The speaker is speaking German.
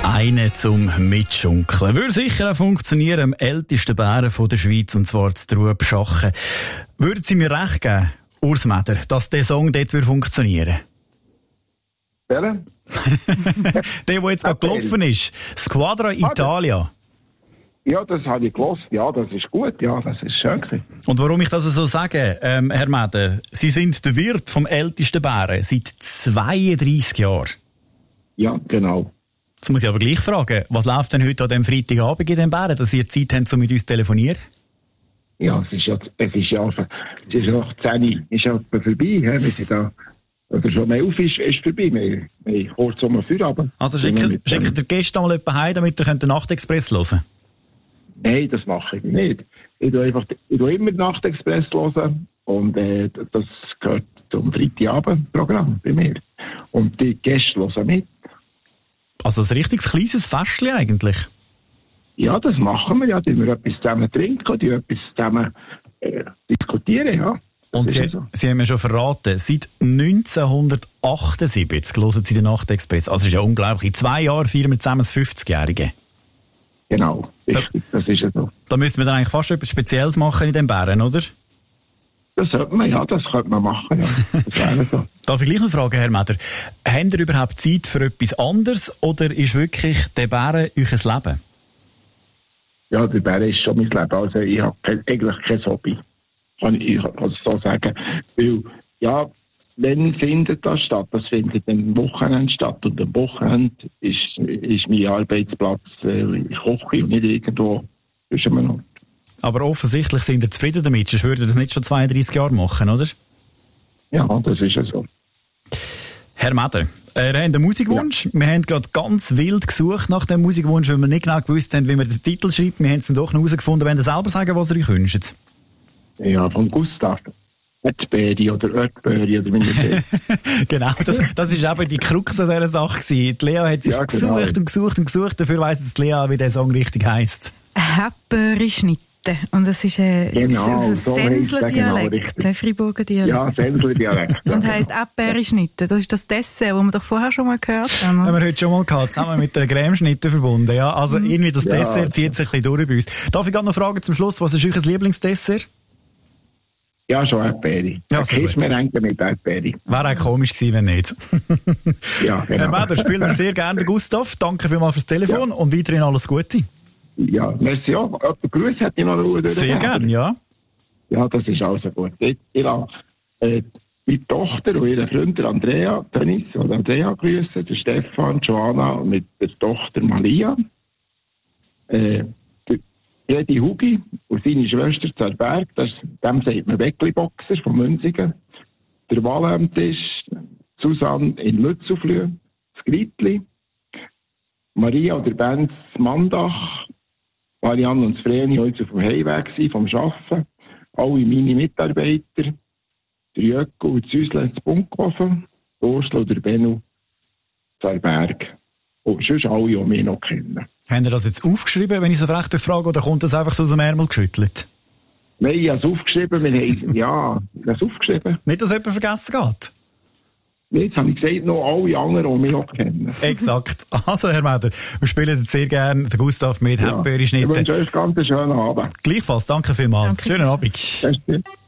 Eine zum Mitschunkeln. Würde sicher auch funktionieren, am ältesten Bären von der Schweiz, und zwar zu Trubschachen. Würden Sie mir recht geben, Urs Meder, dass dieser Song dort funktionieren würde? Der jetzt gerade gelaufen ist. Squadra Italia. Ja, das habe ich gehört. Ja, das ist gut. Ja, das ist schön gewesen. Und warum ich das so sage, Herr Meder, Sie sind der Wirt vom ältesten Bären seit 32 Jahren. Ja, genau. Jetzt muss ich aber gleich fragen, was läuft denn heute an diesem Freitagabend in den Bären, dass ihr Zeit habt, um mit uns zu telefonieren? Ja, es ist noch 10 ist ja etwa vorbei. Wir sind da, oder schon um 11 ist vorbei. Wir haben kurz um Feierabend. Also schickt ihr Gäste mal jemanden heim, damit ihr den Nachtexpress hören könnt? Nein, das mache ich nicht. Ich tue immer Nachtexpress hören und das gehört zum Freitagabendprogramm bei mir. Und die Gäste hören mit. Also ein richtiges kleines Festchen eigentlich? Ja, das machen wir ja. Die wir etwas zusammen trinken, die etwas zusammen diskutieren, ja. Und Sie haben mir schon verraten, seit 1978 hören Sie den Nachtexpress. Also das ist ja unglaublich. In 2 Jahren feiern wir zusammen das 50-Jährige. Genau, richtig, das ist ja so. Da müssten wir dann eigentlich fast etwas Spezielles machen in den Bären, oder? Das sollte man, ja, das könnte man machen, ja. Das wäre so. Darf ich gleich noch fragen, Herr Meder, habt ihr überhaupt Zeit für etwas anderes oder ist wirklich der Bären euer Leben? Ja, der Bären ist schon mein Leben. Also ich habe eigentlich kein Hobby. Kann ich so sagen. Weil, ja, wenn findet das statt? Das findet am Wochenende statt. Und am Wochenende ist mein Arbeitsplatz in Koche und nicht irgendwo zwischen einem Ort. Aber offensichtlich sind ihr zufrieden damit, sonst würdet ihr das nicht schon 32 Jahre machen, oder? Ja, das ist ja so. Herr Meder, wir haben einen Musikwunsch. Ja. Wir haben gerade ganz wild gesucht nach dem Musikwunsch, weil wir nicht genau gewusst haben, wie man den Titel schreibt. Wir haben es dann doch noch herausgefunden. Wollt ihr selber sagen, was ihr euch wünscht? Ja, von Gustav. Erdbeere oder Erdbeere oder wie man sagt. Genau, das ist eben die Krux an dieser Sache gewesen. Die Lea hat sich gesucht und gesucht und gesucht. Dafür weiss jetzt Lea, wie der Song richtig heisst. Erdbeere-Schnitte. Und es ist ein Sensler-Dialekt, ein Friburger Dialekt. Ja, Sensler-Dialekt. Und heisst Erdbeere-Schnitte. Das ist das Dessert, das wir doch vorher schon mal gehört haben. Haben wir heute schon mal gehabt, zusammen mit der Cremeschnitte verbunden. Ja, also irgendwie das Dessert zieht sich ein bisschen durch bei uns. Darf ich gerade noch fragen zum Schluss, was ist euer Lieblingsdessert? Ja, schon Erdbeere. Ja, so gut. Mir eigentlich mit Erdbeere. Wäre auch komisch gewesen, wenn nicht. Ja, genau. Herr Meder, spielen wir sehr gerne Gustav. Danke vielmals fürs Telefon und weiterhin alles Gute. Ja, merci auch. Jemand Grüße hätte ich noch durch. Sehr gerne, ja. Ja, das ist also gut. Ich habe meine Tochter und ihre Freunde Andrea grüßen, der Stefan, Joanna und mit der Tochter Malia. Jedi Hugi und seine Schwester Zerberg, dem sagt man Weckli-Boxer von Münzigen. Der Walhemtisch, Susanne in Lützelflüh, das Gritli, Maria und der Benz Mandach, Marianne und Vreni heute auf dem Heimweg vom Arbeiten, alle meine Mitarbeiter, der Jöckel und Züsle zu Bunkhofen, Ursula und der Benno Zerberg. Und sonst alle, die mich noch kennen. Haben Sie das jetzt aufgeschrieben, wenn ich so frech frage, oder kommt das einfach so aus dem Ärmel geschüttelt? Nein, ich habe es aufgeschrieben. Ich habe es aufgeschrieben. Nicht, dass jemand vergessen geht? Nein, jetzt habe ich gesagt, noch alle anderen, die mich noch kennen. Exakt. Also, Herr Meder, wir spielen jetzt sehr gerne den Gustav mit Erdbeere-Schnitte. Ich wünsche euch ganz einen schönen Abend. Gleichfalls, danke vielmals. Danke. Schönen Abend. Danke.